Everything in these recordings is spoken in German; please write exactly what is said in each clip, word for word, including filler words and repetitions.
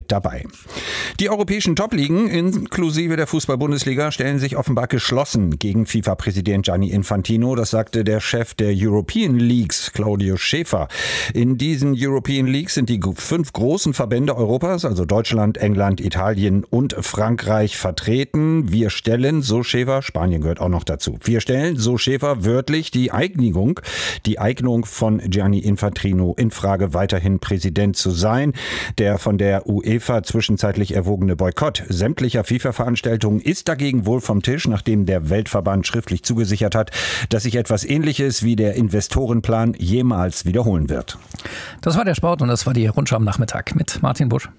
dabei. Die europäischen Top-Ligen inklusive der Fußball-Bundesliga stellen sich offenbar geschlossen gegen FIFA-Präsident Gianni Infantino. Das sagte der Chef der European Leagues, Claudio Schäfer. In diesen European Leagues sind die fünf großen Verbände Europas, also Deutschland, England, Italien und Frankreich, vertreten. Wir stellen, so Schäfer, Spanien gehört auch noch dazu, wir stellen, so Schäfer, wörtlich die Eignung, die Eignung von Gianni Infantino in Frage, weiterhin Präsident zu sein. Der von der UEFA zwischenzeitlich erwogene Boykott sämtlicher FIFA-Veranstaltungen ist dagegen wohl vom Tisch, nachdem der Weltverband schriftlich zugesichert hat, dass sich etwas Ähnliches wie der Investorenplan jemals wiederholen wird. Das war der Sport und das war die Rundschau am Nachmittag mit Martin Busch.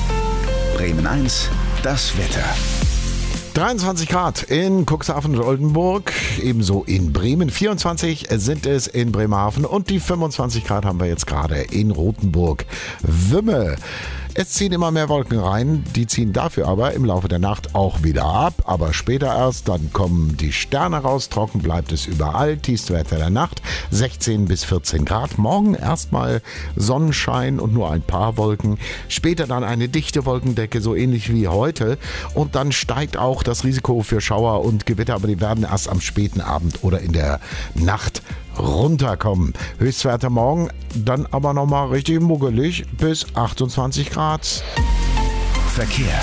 Bremen eins, das Wetter. dreiundzwanzig Grad in Cuxhaven und Oldenburg, ebenso in Bremen. vierundzwanzig sind es in Bremerhaven und die fünfundzwanzig Grad haben wir jetzt gerade in Rothenburg-Wümme. Es ziehen immer mehr Wolken rein, die ziehen dafür aber im Laufe der Nacht auch wieder ab. Aber später erst, dann kommen die Sterne raus, trocken bleibt es überall. Tiefstwerte der Nacht sechzehn bis vierzehn Grad. Morgen erstmal Sonnenschein und nur ein paar Wolken. Später dann eine dichte Wolkendecke, so ähnlich wie heute. Und dann steigt auch das Risiko für Schauer und Gewitter, aber die werden erst am späten Abend oder in der Nacht runterkommen. Höchstwerte morgen dann aber nochmal richtig muggelig bis achtundzwanzig Grad. Verkehr.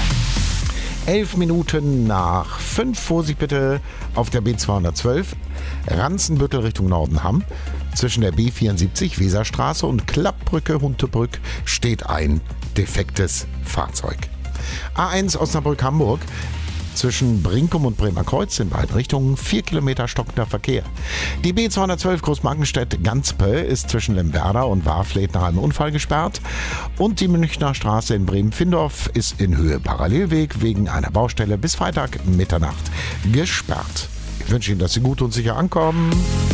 Elf Minuten nach fünf, Vorsicht bitte auf der B zweihundertzwölf, Ranzenbüttel Richtung Nordenham. Zwischen der B vierundsiebzig, Weserstraße und Klappbrücke, Huntebrück steht ein defektes Fahrzeug. A eins Osnabrück-Hamburg. Zwischen Brinkum und Bremer Kreuz in beiden Richtungen vier Kilometer stockender Verkehr. Die B zweihundertzwölf Großmarkenstedt-Ganzpe ist zwischen Lemwerder und Warfleet nach einem Unfall gesperrt. Und die Münchner Straße in Bremen-Findorf ist in Höhe Parallelweg wegen einer Baustelle bis Freitag Mitternacht gesperrt. Ich wünsche Ihnen, dass Sie gut und sicher ankommen.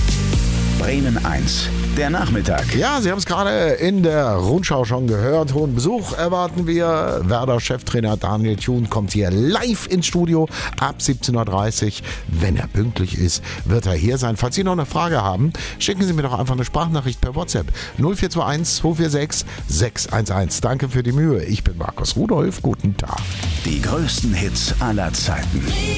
Bremen eins, der Nachmittag. Ja, Sie haben es gerade in der Rundschau schon gehört. Hohen Besuch erwarten wir. Werder-Cheftrainer Daniel Thun kommt hier live ins Studio ab siebzehn Uhr dreißig. Wenn er pünktlich ist, wird er hier sein. Falls Sie noch eine Frage haben, schicken Sie mir doch einfach eine Sprachnachricht per WhatsApp. null vier zwei eins zwei vier sechs sechs eins eins. Danke für die Mühe. Ich bin Markus Rudolf. Guten Tag. Die größten Hits aller Zeiten.